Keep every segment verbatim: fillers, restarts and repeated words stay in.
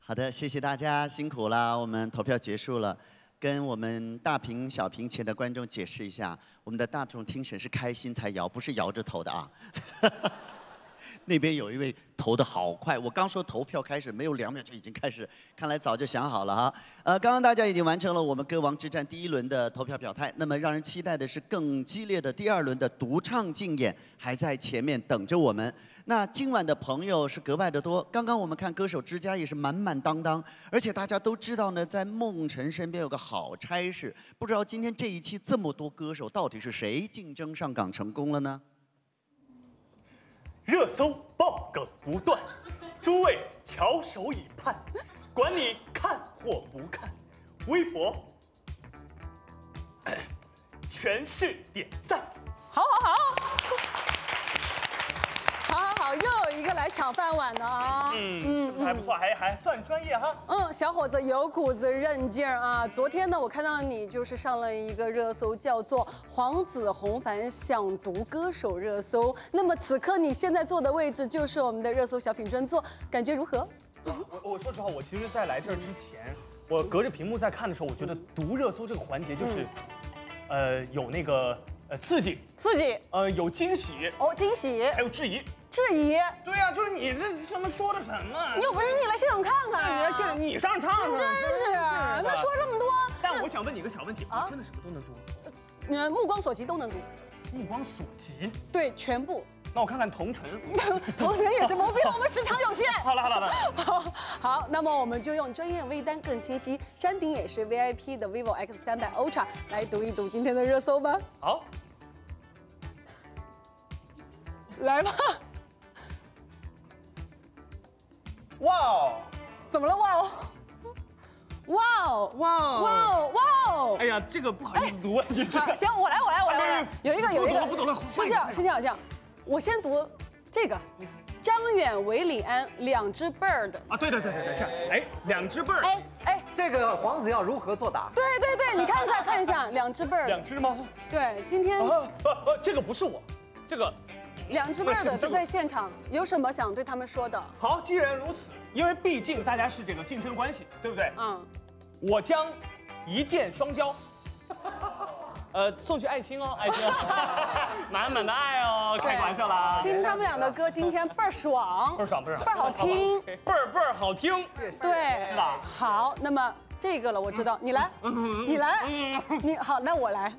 好的，谢谢大家，辛苦了，我们投票结束了。跟我们大屏、小屏前的观众解释一下，我们的大众听审是开心才摇，不是摇着投的啊。那边有一位投的好快，我刚说投票开始，没有两秒就已经开始，看来早就想好了哈。呃，刚刚大家已经完成了我们歌王之战第一轮的投票表态，那么让人期待的是更激烈的第二轮的独唱竞演，还在前面等着我们。那今晚的朋友是格外的多，刚刚我们看歌手之家也是满满当当，而且大家都知道呢，在梦辰身边有个好差事，不知道今天这一期这么多歌手，到底是谁竞争上岗成功了呢？ 热搜爆梗不断，诸位翘首以盼，管你看或不看，微博全是点赞。 好好好，好好好，又有一个来抢饭碗的啊！ 嗯，是不是还不错，还还算专业哈。 嗯，小伙子有股子韧劲儿啊！昨天呢，我看到你就是上了一个热搜，叫做“黄子弘凡想读歌手”热搜。那么此刻你现在坐的位置就是我们的热搜小品专座，感觉如何？ 我我说实话，我其实在来这儿之前，我隔着屏幕在看的时候，我觉得读热搜这个环节就是，呃，有那个呃刺激， 刺激， 呃，有惊喜， 哦，惊喜， 还有质疑。 质疑。 对呀、啊，就是你这什么说的什么？ 有本事你来现场看看、啊。 你来现场，你上唱唱。 真是，那说这么多。 但我想问你个小问题，啊，真的什么都能读？ 你目光所及都能读。 目光所及？ 对，全部。 那我看看同城。 同城也是毛病，我们时长有限。 好了好了好了。 好，好，那么我们就用专业微单更清晰，山顶也是 V I P 的 vivo X 三百 Ultra 来读一读今天的热搜吧。 好。 来吧。 哇哦！ 怎么了？哇哦！哇哦！ 哇哦！ 哇哦！哇哦！ 哎呀，这个不好意思读啊，你这个。 行，我来，我来，我来。有一个，有一个。 不懂了， 是这样，是这样，这样。我先读这个，张远、韦礼安两只 bird。 啊，对对对对对，这样。哎，两只 bird。 哎哎， 这个黄子要如何作答？ 对对对，你看一下，看一下，两只 bird。 两只吗？ 对，今天。 啊啊啊！这个不是我，这个。 两只 bird 都在现场，有什么想对他们说的？ 好，既然如此，因为毕竟大家是这个竞争关系，对不对？嗯。我将一箭双雕，呃，送去爱卿哦，爱卿，满满的爱哦，开个玩笑啦。 听他们俩的歌，今天倍儿爽， 倍儿爽，倍儿倍儿好听， 倍儿倍儿好听。 谢谢。 对， 是吧？ 好，那么这个了，我知道，你来，你来，你好，那我来。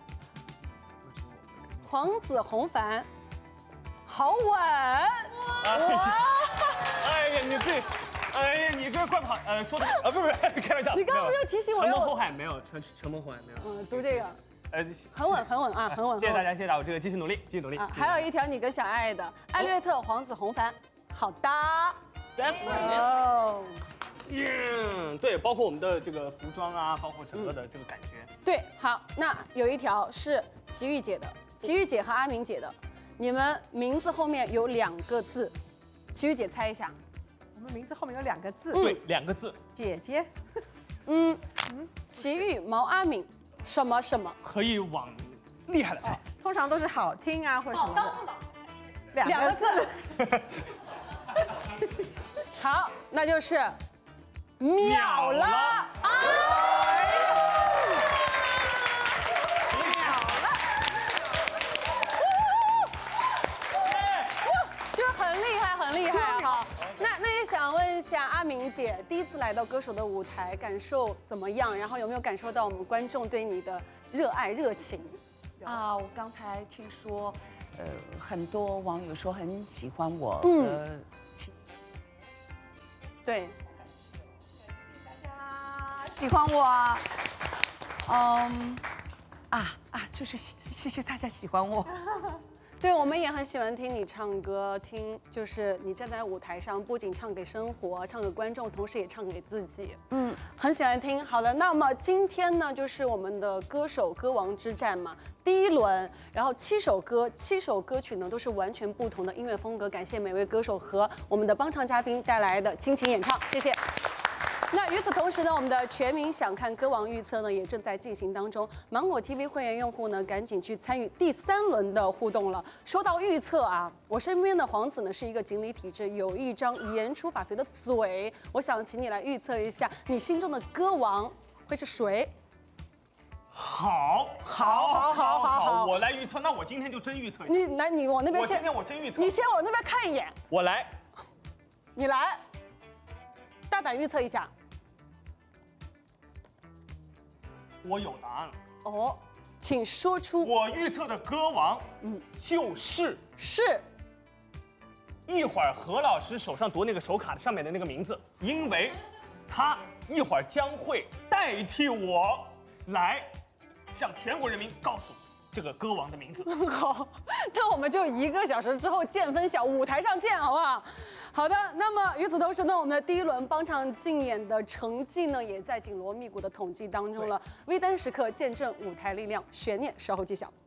黄子弘凡。好稳！哇！ 哎呀，你这，哎呀，你这怪不好，呃，说的啊，不是开玩笑。 你刚刚不是提醒我承蒙后海没有，承承蒙后海没有。 嗯，读这个， 呃， 很稳，很稳啊，很稳。 谢谢大家，谢谢大家，我这个继续努力，继续努力。 啊，还有一条你跟小爱的，艾略特、黄子弘凡，好搭。 That's right。哦。嗯，对，包括我们的这个服装啊，包括整个的这个感觉。 对，好，那有一条是齐豫姐的，齐豫姐和阿明姐的。你们名字后面有两个字，齐豫姐猜一下。 我们名字后面有两个字， 对，两个字。 姐姐。 嗯嗯，齐豫、毛阿敏，什么什么？ 可以往厉害的猜。 通常都是好听啊或者什么的。 两个字。好，那就是秒了啊！那那也想问一下阿明姐，第一次来到歌手的舞台，感受怎么样？然后有没有感受到我们观众对你的热爱热情？ 啊，我刚才听说，呃，很多网友说很喜欢我的，嗯， 对， 大家喜欢我啊，嗯，啊啊，就是谢谢大家喜欢我。 对，我们也很喜欢听你唱歌，听就是你站在舞台上，不仅唱给生活，唱给观众，同时也唱给自己。嗯，很喜欢听。好的，那么今天呢，就是我们的歌手歌王之战嘛，第一轮，然后七首歌，七首歌曲呢都是完全不同的音乐风格。感谢每位歌手和我们的帮唱嘉宾带来的倾情演唱，谢谢。 那与此同时呢，我们的全民想看歌王预测呢也正在进行当中。芒果 T V 会员用户呢，赶紧去参与第三轮的互动了。说到预测啊，我身边的皇子呢是一个锦鲤体质，有一张言出法随的嘴。我想请你来预测一下，你心中的歌王会是谁？ 好，好，好，好，好，好，我来预测。那我今天就真预测一下。 你来，你往那边先。 我今天我真预测。 你先往那边看一眼。 我来。 你来，大胆预测一下。 我有答案了。 哦，请说出。 我预测的歌王，嗯，就是是。 一会儿何老师手上夺那个手卡上面的那个名字，因为他一会儿将会代替我来向全国人民告诉这个歌王的名字。 好，那我们就一个小时之后见分晓，舞台上见，好不好？好的，那么与此同时呢，我们的第一轮帮唱竞演的成绩呢，也在紧锣密鼓的统计当中了。微单时刻见证舞台力量，悬念稍后揭晓。